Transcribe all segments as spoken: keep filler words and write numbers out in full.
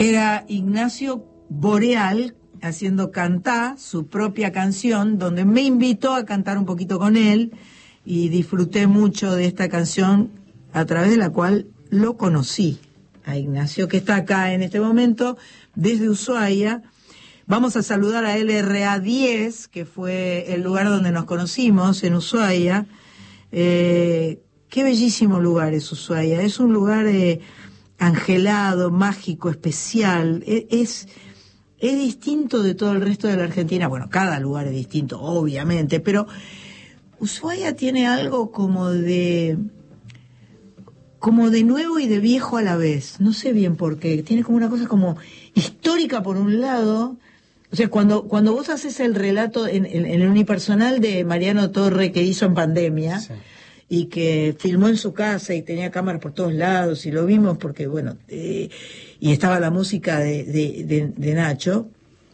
Era Ignacio Boreal haciendo Cantá, su propia canción, donde me invitó a cantar un poquito con él y disfruté mucho de esta canción a través de la cual lo conocí a Ignacio, que está acá en este momento desde Ushuaia. Vamos a saludar a L R A diez, que fue el lugar donde nos conocimos, en Ushuaia. Eh, qué bellísimo lugar es Ushuaia, es un lugar eh, angelado, mágico, especial, es, es, es distinto de todo el resto de la Argentina. Bueno, cada lugar es distinto, obviamente, pero Ushuaia tiene algo como de... como de nuevo y de viejo a la vez, no sé bien por qué, tiene como una cosa como histórica por un lado. O sea, cuando cuando vos haces el relato en, en, en el unipersonal de Mariano Torre que hizo en pandemia, sí, y que filmó en su casa y tenía cámaras por todos lados, y lo vimos porque, bueno, eh, y estaba la música de, de, de, de Nacho,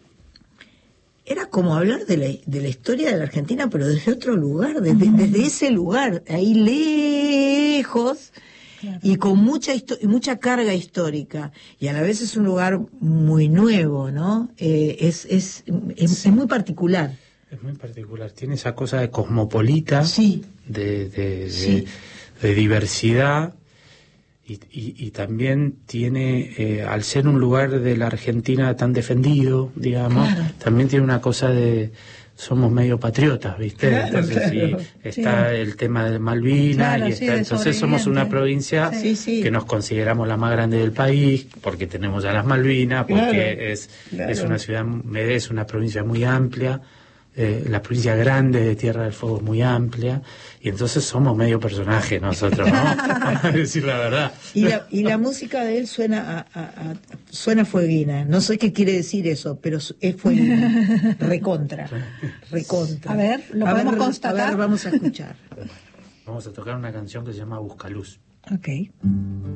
era como hablar de la, de la historia de la Argentina, pero desde otro lugar, desde, uh-huh. desde ese lugar, ahí lejos... Claro. Y con mucha histo- mucha carga histórica, y a la vez es un lugar muy nuevo, ¿no? Eh, es, es, es, sí. es muy particular. Es muy particular, tiene esa cosa de cosmopolita, sí. de, de, sí. de, de diversidad, y, y, y también tiene, eh, al ser un lugar de la Argentina tan defendido, digamos, claro. también tiene una cosa de... somos medio patriotas, ¿viste? Claro, entonces claro, sí, está sí. el tema de Malvinas, claro, y sí, está, entonces somos una provincia sí, sí. que nos consideramos la más grande del país, porque tenemos ya las Malvinas, porque claro, es, claro. es una ciudad, es una provincia muy amplia, eh, la provincia grande de Tierra del Fuego es muy amplia, y entonces somos medio personaje nosotros, ¿no? A decir la verdad. Y la, y la música de él suena a, a, a, suena fueguina. No sé qué quiere decir eso, pero es fueguina. Recontra. Recontra. A ver, ¿lo a podemos ver, constatar? A ver, vamos a escuchar. Vamos a tocar una canción que se llama Buscaluz. Ok.